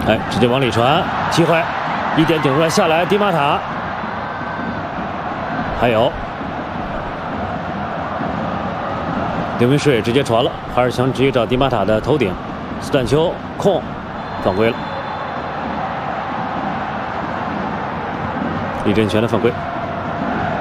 哎，直接往里传，机会，一点顶出来下来，迪马塔，还有刘明水直接传了，哈尔强直接找迪马塔的头顶，斯坦丘控，犯规了，李振权的犯规。